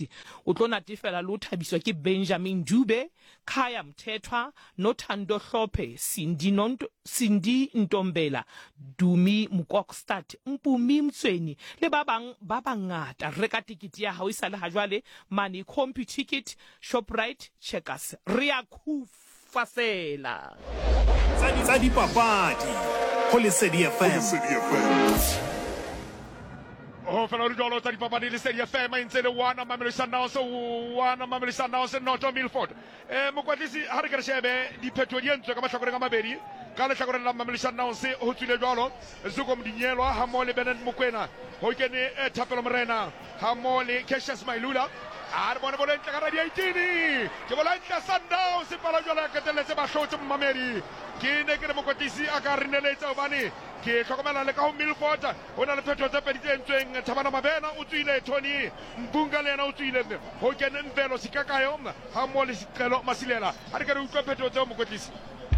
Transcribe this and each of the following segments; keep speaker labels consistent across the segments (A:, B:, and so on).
A: Galaxy o tlo natefela le o thabiswa ke Benjamin Dube, Khaya Mthethwa, Nothando Hlophe, Cindy Ntombela, Dumi Mukokstad, Mpumi Mtsweni le ba bangata. Reka tikete ya hao isale ha jwale Money Computicket, Shoprite, Checkers. Ria kufa fela
B: tsa dipapadi ho Lesedi FM.
C: Oh, fela re jolo tsa dipapadi Lesedi FM intse le wana Mamelodi Sundowns Noto Milford. Mokwatlisi ha re ka shebe diphetho di entswe ka mahlakoreng a mabedi ka lehlakoreng la Mamelodi Sundowns ho tswile jwalo Zuko Mdinyelwa ha mo le Bernard Mokwena ho kene Thapelo Morena ha mo le Cassius Mailula a re bona bona ntla ka radio 18 ke bola ntla Sundowns pala jwalo ka teletse ba hlotse Mamedi ke ne ke re mokwatlisi a ka rineletsa obane ke hlokomela le ka ho Milford ho na le phetho tse pedi tse entsweng Thabana Mabena o tswile Tony Mbunga le yena o tswile ho kene Mvelo Sikakayo ha mo le Sicelo Masilela ha re ka re utlwa phetho tse mokwatlisi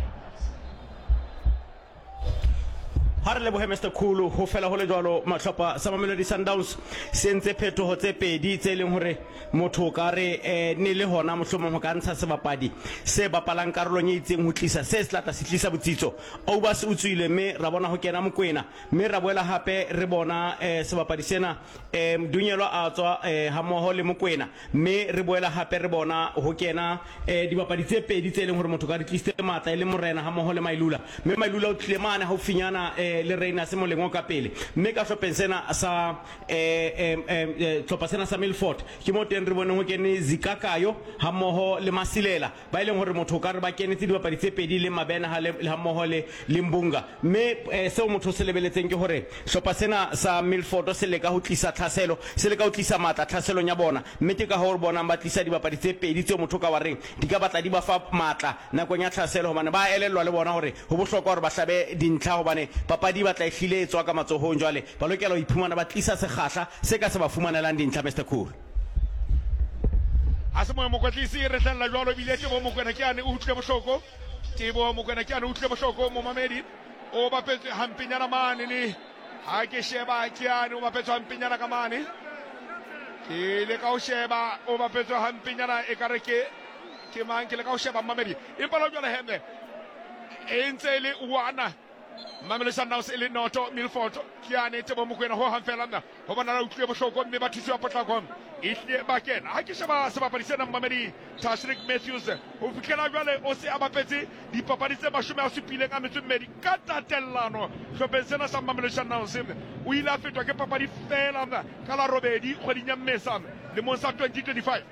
D: ha re lebohe Mr Khulu ho fela ho le jwalo mahlopha sa Mamelodi Sundowns sentse phetho tse pedi tse leng hore motho ka re ne le hona mohlomong ho ka ntsha sebapadi se bapalang karolong e itseng ho tlisa se slata se tlisa botsitso Obas o tswile me ra bona ho kena Mokwena me ra boela hape re bona sebapadi sena Mdunyelwa a tswa ha moho le Mokwena me re boela hape re bona ho kena dibapadi tse pedi tse leng hore motho ka re tliste matla e le Morena ha moho le Mailula me Mailula o tlile mane ha o finyana le Reina se molengo ka pele mme ka hlopeng sena sa tlhopha sena sa Milford ke mo teng re bone ho kene Zikakayo ha moho le Masilela ba ileng hore motho ka re ba kene tse dibapadi tse pedi le Mabena ha moho le Mbunga mme seo motho se lebeletseng ke hore hlopha sena sa Milford se le ka ho tlisa tlhaselo se le ka ho tlisa matla tlhaselong ya bona mme ke ka ho re bona ba tlisa dibapadi tse pedi tse motho ka wa reng di ka batla di ba fa matla nakong ya tlhaselo hobane ba elellwa le bona hore ho bohlokwa hore ba hlabe dintlha hobane papadi ba tla ehlile e tswa ka matsohong jwale ba lokela ho iphumana ba tlisa sekgahla se ka se ba fumanelang dintlha Mr Khulu
C: a se mo mokwatlisi re hlalla jwalo bile ke bo Mokwena ke ane o utlwe bohloko ke bo Mokwena ke ane o utlwe bohloko mo Mamedi o bapetse hampinyana mane le ha ke sheba ke ane o bapetse hampinyana ka mane ke le ka o sheba o bapetse hampinyana e ka re ke mang ke le ka o sheba Mamedi empa lo jwale hembe e ntse le wana Mamelodi Sundowns e le Noto Milford ke ane te bo Mokwena ho hanfela nna ho bona la utlwe bohloko mme ba thuswa potlako ihle ba kena ha ke sheba sebapadi sena Mamedi Tashrik Matthews ho fihlela jwale o se a bapetse dipapadi tse 72 ka tatellano hlopheng sena sa Mamelodi Sundowns o ile a fetwa ke papadi fela ka la robedi kgweding ya Mmesa lemong sa 2025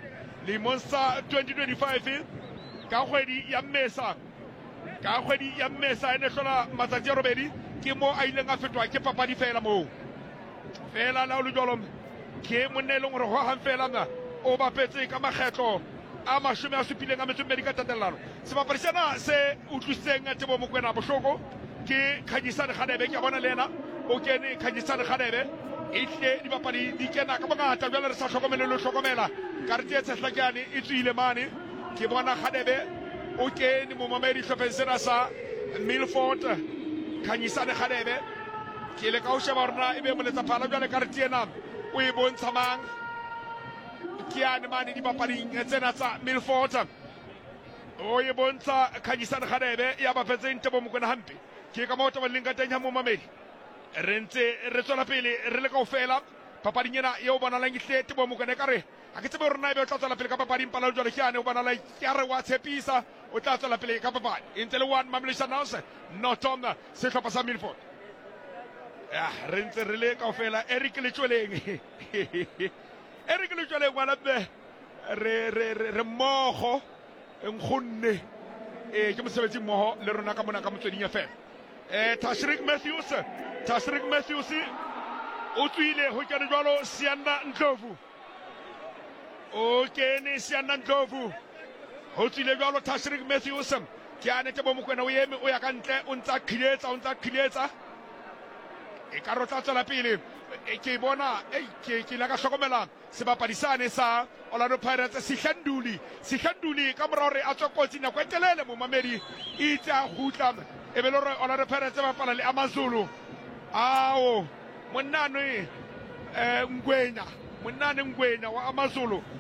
C: ka kgwedi ya Mmesa ka kgwedi ya Mmesa ene hlola matsatsi a robedi ke mo a ileng a fetwa ke papadi fela mo fela la o le jwalo ke monelong hore ho hang fela o bapetse ka makgetlo a 72 ka tatellano sebapadi sena se utlwisitseng te bo Mokwena bohloko ke Khanyisane Khanebe ke bona le yena o kene Khanyisane Khanebe ihle dibapadi di kena ka bongata jwale re sa hlokomela karete e tshehlakane e tswile mane ke bona Khanebe o kene mo Mamedi hlopheng sena sa Milford Khanyisane Khanebe ke le ka o sheba rona ebe moletsa phala jwale karete ena o e bontsha mang ke ane mane dipapading tsena tsa Milford o e bontsha Khanyisane Khanebe ya bapetseng te bo Mokwena hampe ke ka mo tabaleng ka teng ha mo Mamedi re ntse re tswela pele re le kaofela papading ena eo bonalang ihle te bo Mokwena ka re a ke tsebe rona ebe o tla tswela pele ka papading pala jwale ke ane o bonala ke re wa tshepisa o tla tswela pele ka papadi ntse le one Mamelodi Sundowns Notom sehlopha sa Milford re ntse re le kaofela Eric Letsweleng wala be re mmogo nkgonne ke mosebetsi mmoho le rona ka mona ka Motsweding FM Tashrik Matthews o tswile ho kena jwalo Sianda Ndlovu o kene Sianda Ndlovu ho tswile jwalo Tashrik Matthews ke ane te bo Mokwena o yeme o ya ka ntle o ntsa khiletsa e ka rotla tsela pele ke bona ke la ka hlokomela sebapadi sane sa Orlando Pirates Sihlanduli ka mora hore a tswa kotsi nako e telele mo Mamedi itse a gutla e be le hore Orlando Pirates ba pala le Amazulu ao Ngwenya wa Amazulu